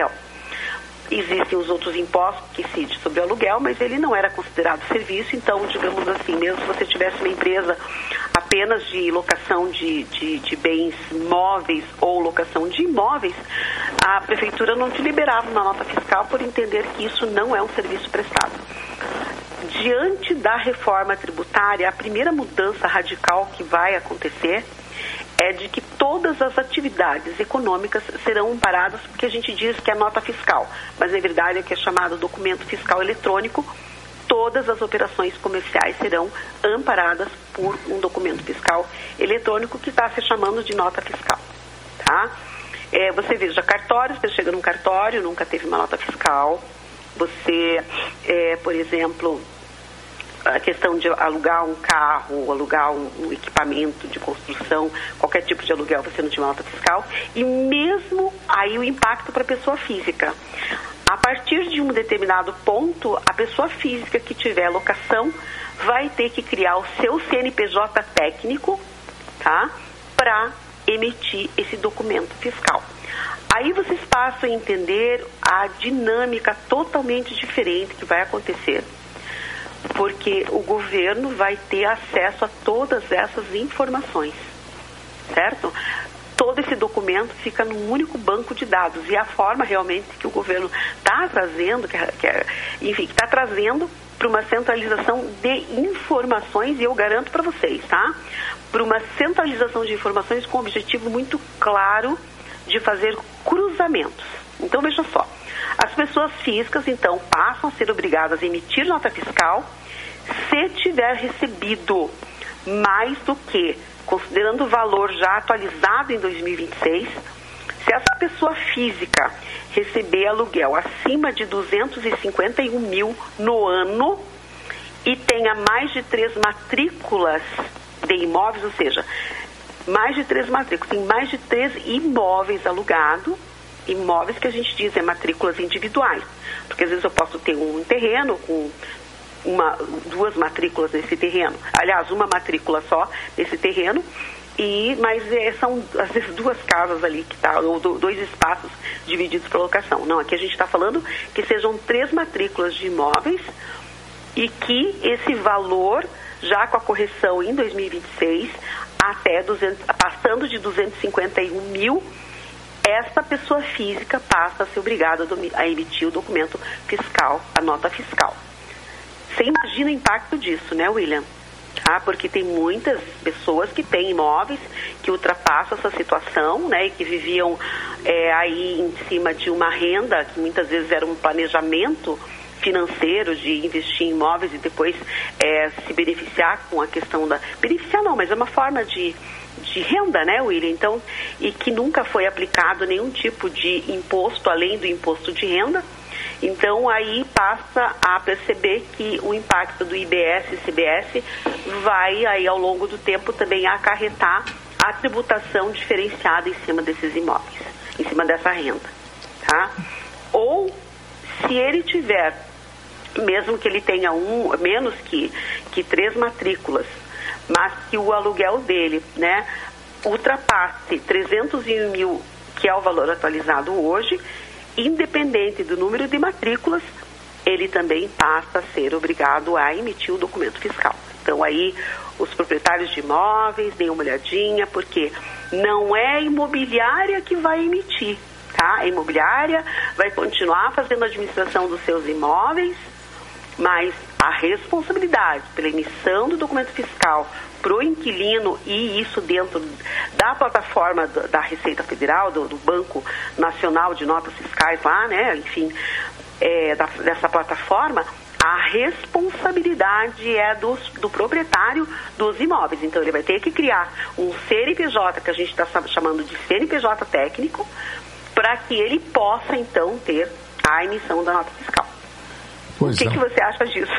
aluguel. Existem os outros impostos que incidem sobre o aluguel, mas ele não era considerado serviço, então, digamos assim, mesmo se você tivesse uma empresa apenas de locação de bens móveis ou locação de imóveis, a prefeitura não te liberava uma nota fiscal por entender que isso não é um serviço prestado. Diante da reforma tributária, a primeira mudança radical que vai acontecer é de que todas as atividades econômicas serão amparadas, porque a gente diz que é nota fiscal, mas na verdade é o que é chamado documento fiscal eletrônico. Todas as operações comerciais serão amparadas por um documento fiscal eletrônico que está se chamando de nota fiscal, tá? Você veja, cartório, você chega num cartório, nunca teve uma nota fiscal. Você, por exemplo, a questão de alugar um carro, alugar um equipamento de construção, qualquer tipo de aluguel, você não tinha uma nota fiscal. E mesmo aí o impacto para a pessoa física. A partir de um determinado ponto, a pessoa física que tiver locação vai ter que criar o seu CNPJ técnico, tá? Para emitir esse documento fiscal. Aí vocês passam a entender a dinâmica totalmente diferente que vai acontecer, porque o governo vai ter acesso a todas essas informações, certo? Todo esse documento fica num único banco de dados, e a forma realmente que o governo está trazendo, enfim, está trazendo para uma centralização de informações, e eu garanto para vocês, tá? Para uma centralização de informações com um objetivo muito claro de fazer cruzamentos. Então, veja só, as pessoas físicas, então, passam a ser obrigadas a emitir nota fiscal se tiver recebido mais do que, considerando o valor já atualizado em 2026, se essa pessoa física receber aluguel acima de 251 mil no ano e tenha mais de 3 matrículas de imóveis, ou seja, mais de 3 matrículas, tem mais de 3 imóveis alugados, imóveis que a gente diz matrículas individuais, porque às vezes eu posso ter um terreno com duas matrículas nesse terreno, aliás, uma matrícula só nesse terreno, mas são às vezes 2 casas ali que tá, ou 2 espaços divididos por locação. Não, aqui a gente está falando que sejam 3 matrículas de imóveis e que esse valor, já com a correção em 2026, passando de 251 mil, essa pessoa física passa a ser obrigada a emitir o documento fiscal, a nota fiscal. Você imagina o impacto disso, né, William? Porque tem muitas pessoas que têm imóveis que ultrapassam essa situação, né, e que viviam aí em cima de uma renda que muitas vezes era um planejamento financeiro de investir em imóveis e depois se beneficiar com a questão da... Beneficiar não, mas é uma forma de renda, né, William? Então, e que nunca foi aplicado nenhum tipo de imposto além do imposto de renda. Então, aí passa a perceber que o impacto do IBS e CBS vai, aí, ao longo do tempo, também acarretar a tributação diferenciada em cima desses imóveis, em cima dessa renda, tá? Ou, se ele tiver, mesmo que ele tenha menos que 3 matrículas, mas que o aluguel dele, né, ultrapasse 301 mil, que é o valor atualizado hoje, independente do número de matrículas, ele também passa a ser obrigado a emitir o documento fiscal. Então aí os proprietários de imóveis, deem uma olhadinha, porque não é a imobiliária que vai emitir, tá? A imobiliária vai continuar fazendo a administração dos seus imóveis, mas a responsabilidade pela emissão do documento fiscal para o inquilino, e isso dentro da plataforma da Receita Federal, do Banco Nacional de Notas Fiscais lá, né, enfim, dessa plataforma, a responsabilidade é do proprietário dos imóveis. Então, ele vai ter que criar um CNPJ, que a gente está chamando de CNPJ técnico, para que ele possa, então, ter a emissão da nota fiscal. Pois o que você acha disso?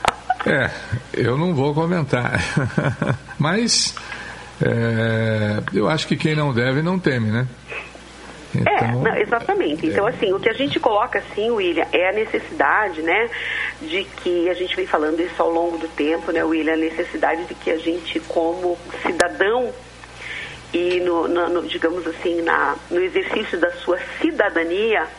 Eu não vou comentar. Mas eu acho que quem não deve não teme, né? Então, não, exatamente. Então, assim, o que a gente coloca, assim, William, é a necessidade, né, de que a gente vem falando isso ao longo do tempo, né, William, a necessidade de que a gente, como cidadão, e digamos assim, no exercício da sua cidadania,